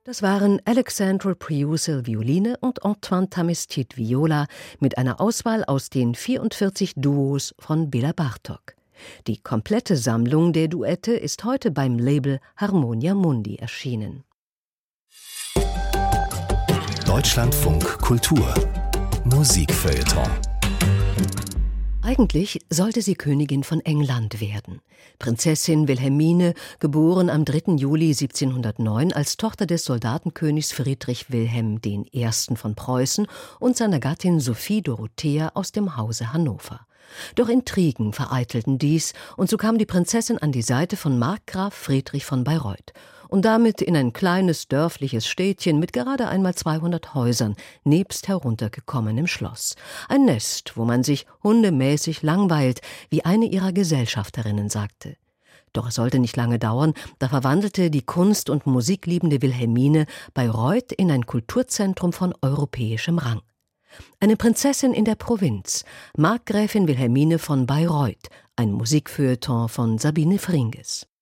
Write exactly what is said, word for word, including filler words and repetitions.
Das waren Alexandre Priusel Violine und Antoine Tamestit Viola mit einer Auswahl aus den vierundvierzig Duos von Béla Bartók. Die komplette Sammlung der Duette ist heute beim Label Harmonia Mundi erschienen. Deutschlandfunk Kultur Musikfeuilleton. Eigentlich sollte sie Königin von England werden. Prinzessin Wilhelmine, geboren am dritten Juli siebzehnhundertneun als Tochter des Soldatenkönigs Friedrich Wilhelm der Erste. Von Preußen und seiner Gattin Sophie Dorothea aus dem Hause Hannover. Doch Intrigen vereitelten dies, und so kam die Prinzessin an die Seite von Markgraf Friedrich von Bayreuth und damit in ein kleines dörfliches Städtchen mit gerade einmal zweihundert Häusern nebst heruntergekommenem Schloss. Ein Nest, wo man sich hundemäßig langweilt, wie eine ihrer Gesellschafterinnen sagte. Doch es sollte nicht lange dauern, da verwandelte die Kunst- und musikliebende Wilhelmine Bayreuth in ein Kulturzentrum von europäischem Rang. Eine Prinzessin in der Provinz, Markgräfin Wilhelmine von Bayreuth, ein Musikfeuilleton von Sabine Fringes.